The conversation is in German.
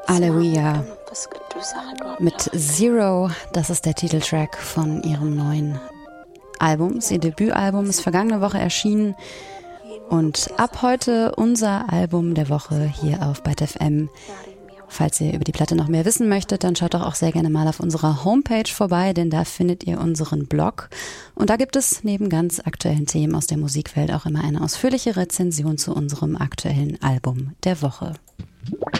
Alleluia mit Zero, das ist der Titeltrack von ihrem neuen Album. Ihr Debütalbum ist vergangene Woche erschienen und ab heute unser Album der Woche hier auf Byte FM. Falls ihr über die Platte noch mehr wissen möchtet, dann schaut doch auch sehr gerne mal auf unserer Homepage vorbei, denn da findet ihr unseren Blog. Und da gibt es neben ganz aktuellen Themen aus der Musikwelt auch immer eine ausführliche Rezension zu unserem aktuellen Album der Woche.